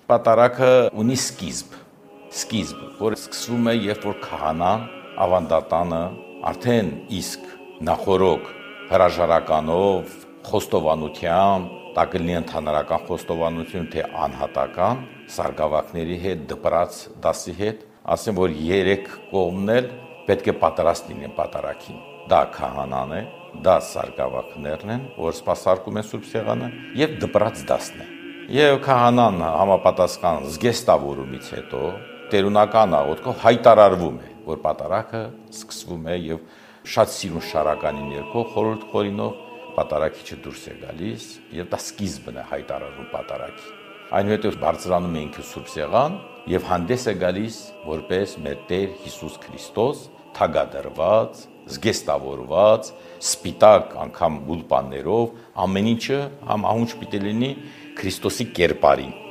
Պատարագը ունի սկիզբ, որը սկսվում է, երբ որ քահանան, ավանդատանը արդեն իսկ նախորոք հրաժարականով, խոստովանությամբ, դա կլինի ընդհանրական խոստովանություն, թե անհատական, սարգսակների հետ, դպրաց դասի հետ, ասեմ, որ 3 կողմն էլ պետք է պատրաստ լինեն պատարագին։ Դա քահանան է, դա սարգսակներն են, որ սպասարկում են Սուրբ Սեղանը, եւ դպրաց դասն է։ Եվ քահանան համապատասխան զգեստավորումից հետո տերունական աղոթքով հայտարարվում է, որ պատարագը սկսվում է եւ շատ սիրուն շարականի ներքո խորհուրդ խորինով պատարագիչը դուրս է գալիս եւ դա սկիզբն է հայտարարում պատարագի։ Այնուհետև բարձրանում է ինքը Սուրբ Սեղան եւ հանդես է գալիս որպես մեր Տեր Հիսուս Քրիստոս, թագադրված, զգեստավորված, սպիտակ անգամ գուլպաններով, ամեն ինչը համահունչ պիտի լինի Քրիստոսի կերպարին։